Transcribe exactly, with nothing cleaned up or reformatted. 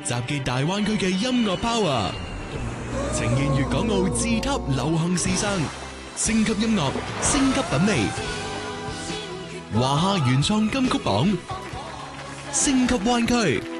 集結大灣區嘅音樂 power，呈現粵港澳自級流行時尚，升級音樂，升級品味。華夏原創金曲榜，升級灣區。